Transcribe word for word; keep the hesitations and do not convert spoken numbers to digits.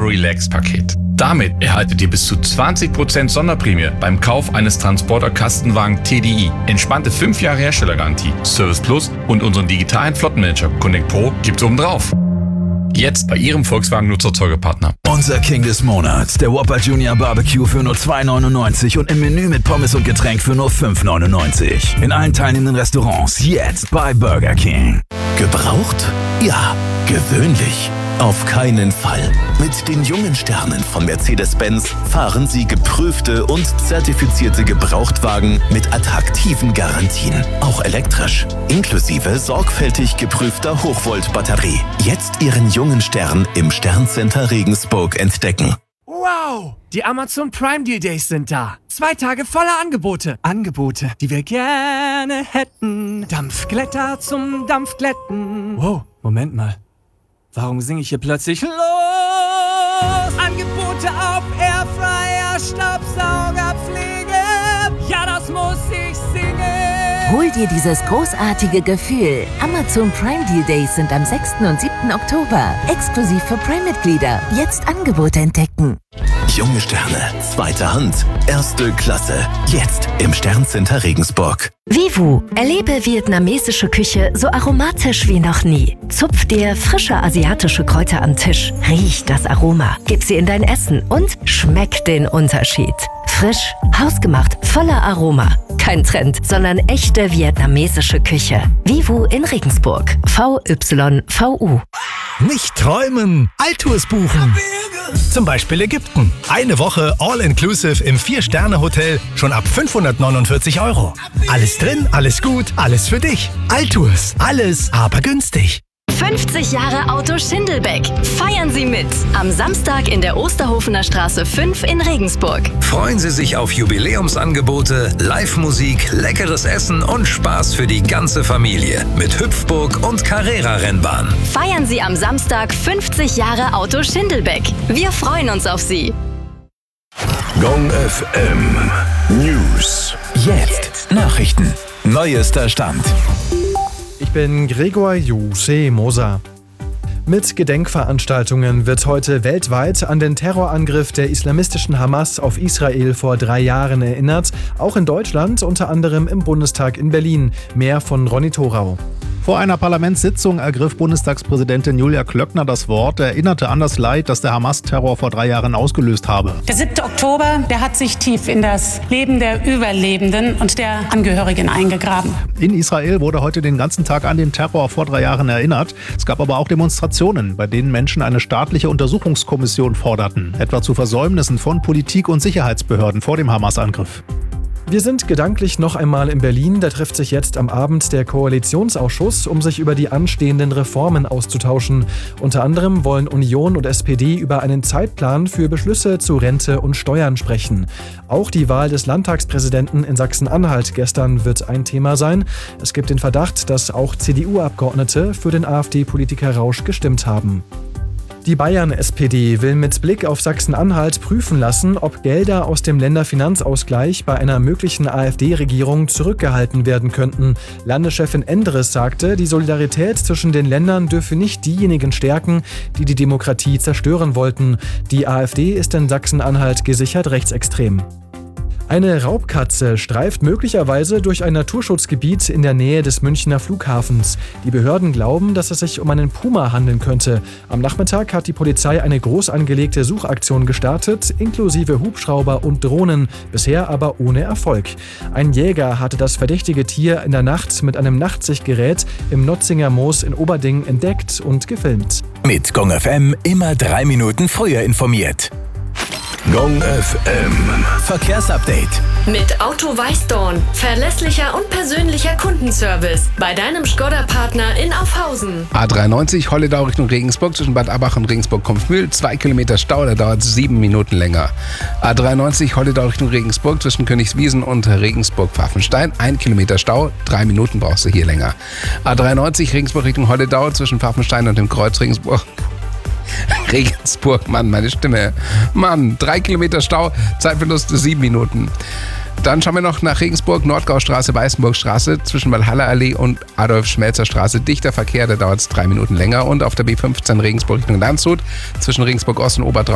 Relax-Paket. Damit erhaltet ihr bis zu zwanzig Prozent Sonderprämie beim Kauf eines Transporter-Kastenwagen T D I. Entspannte fünf Jahre Herstellergarantie, Service Plus und unseren digitalen Flottenmanager Connect Pro gibt's obendrauf. Jetzt bei Ihrem Volkswagen-Nutzerzeugerpartner. Unser King des Monats, der Whopper Junior Barbecue für nur zwei neunundneunzig und im Menü mit Pommes und Getränk für nur fünf neunundneunzig. In allen teilnehmenden Restaurants jetzt bei Burger King. Gebraucht? Ja. Gewöhnlich? Auf keinen Fall. Mit den jungen Sternen von Mercedes-Benz fahren Sie geprüfte und zertifizierte Gebrauchtwagen mit attraktiven Garantien. Auch elektrisch. Inklusive sorgfältig geprüfter Hochvolt-Batterie. Jetzt Ihren jungen Stern im Sterncenter Regensburg entdecken. Wow! Die Amazon Prime Deal Days sind da. Zwei Tage voller Angebote. Angebote, die wir gerne hätten. Dampfglätter zum Dampfglätten. Wow, Moment mal. Warum singe ich hier plötzlich los? Angebote auf Airfryer, Staubsauger, Pflege. Ja, das muss ich singen. Hol dir dieses großartige Gefühl. Amazon Prime Deal Days sind am sechsten und siebten Oktober. Exklusiv für Prime-Mitglieder. Jetzt Angebote entdecken. Junge Sterne, zweite Hand, erste Klasse. Jetzt im Sterncenter Regensburg. Vivu, erlebe vietnamesische Küche so aromatisch wie noch nie. Zupf dir frische asiatische Kräuter am Tisch. Riech das Aroma. Gib sie in dein Essen und schmeck den Unterschied. Frisch, hausgemacht, voller Aroma. Kein Trend, sondern echte vietnamesische Küche. Vivu in Regensburg. V Y V U. Nicht träumen, Altours buchen. Zum Beispiel Ägypten. Eine Woche All-Inclusive im Vier-Sterne-Hotel schon ab fünfhundertneunundvierzig Euro. Alles drin, alles gut, alles für dich. Altours, alles, aber günstig. fünfzig Jahre Auto Schindelbeck. Feiern Sie mit. Am Samstag in der Osterhofener Straße fünf in Regensburg. Freuen Sie sich auf Jubiläumsangebote, Live-Musik, leckeres Essen und Spaß für die ganze Familie. Mit Hüpfburg und Carrera-Rennbahn. Feiern Sie am Samstag fünfzig Jahre Auto Schindelbeck. Wir freuen uns auf Sie. Gong F M News. Jetzt Nachrichten. Neuester Stand. Ich bin Gregor Juse Moser. Mit Gedenkveranstaltungen wird heute weltweit an den Terrorangriff der islamistischen Hamas auf Israel vor drei Jahren erinnert. Auch in Deutschland, unter anderem im Bundestag in Berlin. Mehr von Ronny Thorau. Vor einer Parlamentssitzung ergriff Bundestagspräsidentin Julia Klöckner das Wort, erinnerte an das Leid, das der Hamas-Terror vor drei Jahren ausgelöst habe. Der siebte Oktober, der hat sich tief in das Leben der Überlebenden und der Angehörigen eingegraben. In Israel wurde heute den ganzen Tag an den Terror vor drei Jahren erinnert. Es gab aber auch Demonstrationen, bei denen Menschen eine staatliche Untersuchungskommission forderten, etwa zu Versäumnissen von Politik und Sicherheitsbehörden vor dem Hamas-Angriff. Wir sind gedanklich noch einmal in Berlin. Da trifft sich jetzt am Abend der Koalitionsausschuss, um sich über die anstehenden Reformen auszutauschen. Unter anderem wollen Union und S P D über einen Zeitplan für Beschlüsse zu Rente und Steuern sprechen. Auch die Wahl des Landtagspräsidenten in Sachsen-Anhalt gestern wird ein Thema sein. Es gibt den Verdacht, dass auch C D U-Abgeordnete für den AfD-Politiker Rausch gestimmt haben. Die Bayern-S P D will mit Blick auf Sachsen-Anhalt prüfen lassen, ob Gelder aus dem Länderfinanzausgleich bei einer möglichen AfD-Regierung zurückgehalten werden könnten. Landeschefin Endres sagte, die Solidarität zwischen den Ländern dürfe nicht diejenigen stärken, die die Demokratie zerstören wollten. Die AfD ist in Sachsen-Anhalt gesichert rechtsextrem. Eine Raubkatze streift möglicherweise durch ein Naturschutzgebiet in der Nähe des Münchner Flughafens. Die Behörden glauben, dass es sich um einen Puma handeln könnte. Am Nachmittag hat die Polizei eine groß angelegte Suchaktion gestartet, inklusive Hubschrauber und Drohnen, bisher aber ohne Erfolg. Ein Jäger hatte das verdächtige Tier in der Nacht mit einem Nachtsichtgerät im Notzinger Moos in Oberding entdeckt und gefilmt. Mit Gong F M immer drei Minuten früher informiert. Gong F M Verkehrsupdate. Mit Auto Weißdorn. Verlässlicher und persönlicher Kundenservice. Bei deinem Skoda-Partner in Aufhausen. A dreiundneunzig Holledau Richtung Regensburg zwischen Bad Abach und Regensburg-Kompfmühl. Zwei Kilometer Stau, da dauert es sieben Minuten länger. A dreiundneunzig Holledau Richtung Regensburg zwischen Königswiesen und Regensburg-Pfaffenstein. Ein Kilometer Stau, drei Minuten brauchst du hier länger. A dreiundneunzig Regensburg Richtung Holledau zwischen Pfaffenstein und dem Kreuz Regensburg. Regensburg, Mann, meine Stimme. Mann, drei Kilometer Stau, Zeitverlust sieben Minuten. Dann schauen wir noch nach Regensburg, Nordgaustraße, Weißenburgstraße, zwischen Walhalla-Allee und Adolf-Schmelzer-Straße. Dichter Verkehr, da dauert es drei Minuten länger. Und auf der B fünfzehn Regensburg Richtung Landshut, zwischen Regensburg-Ost und Obertraum